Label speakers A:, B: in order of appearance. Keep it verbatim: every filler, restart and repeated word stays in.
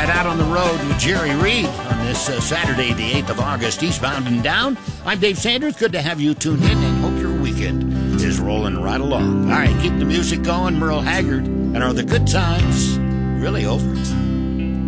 A: out on the road with Jerry Reed on this uh, Saturday, the eighth of August, eastbound and down. I'm Dave Sanders. Good to have you tuned in, and hope your weekend is rolling right along. All right, keep the music going. Merle Haggard, and are the good times really over?